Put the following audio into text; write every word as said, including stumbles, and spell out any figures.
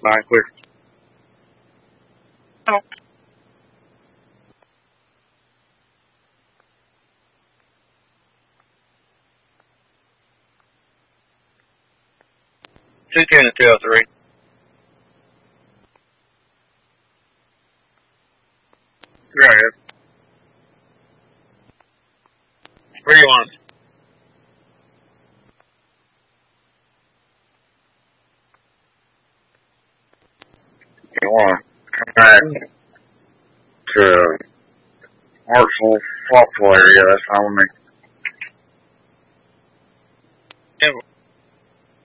Nine clear. Oh. Two ten to two oh three. Three ahead. Where you want? You want to come back to Hartsville, Foxville area, that's fine with me.